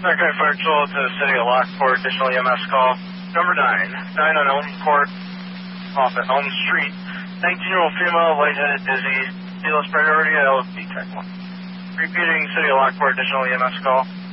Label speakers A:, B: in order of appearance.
A: Second Fire Patrol to the city of Lockport, additional EMS call. Number 9, 9 on Elm Court, off at Elm Street. 19-year-old female, lightheaded, dizzy, Steelers priority, LSD Tech 1. Repeating city of Lockport, additional EMS call.